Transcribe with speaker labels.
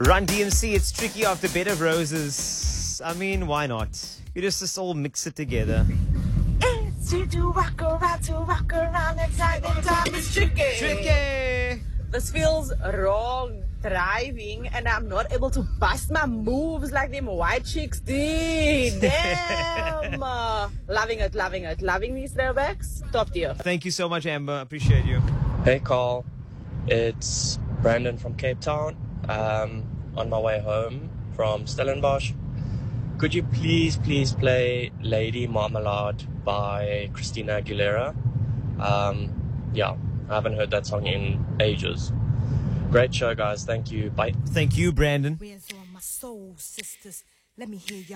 Speaker 1: Run DMC, it's tricky after Bed of Roses. I mean, why not? You just all mix it together.
Speaker 2: It's to rock around, and time is tricky.
Speaker 1: Tricky!
Speaker 2: This feels wrong driving, and I'm not able to bust my moves like them white chicks did. Damn! Loving it. Loving these throwbacks. Top tier.
Speaker 1: Thank you so much, Amber. Appreciate you.
Speaker 3: Hey Carl, it's Brandon from Cape Town. On my way home from Stellenbosch. Could you please play Lady Marmalade by Christina Aguilera? Yeah, I haven't heard that song in ages. Great show, guys. Thank you. Bye.
Speaker 1: Thank you, Brandon.
Speaker 4: Where's all my soul sisters? Let me hear y'all.